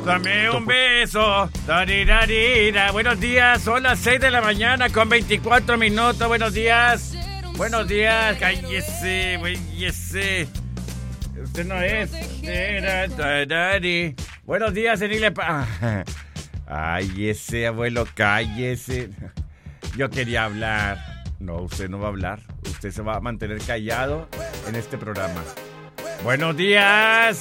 Dame un beso. Tarirarira. Buenos días, son las 6 de la mañana con 24 minutos. Buenos días. Buenos días. Cállese, cállese. Usted no es. Buenos días, Enilia. Ay, ese abuelo, cállese. Yo quería hablar. No, usted no va a hablar. Usted se va a mantener callado en este programa. Buenos días.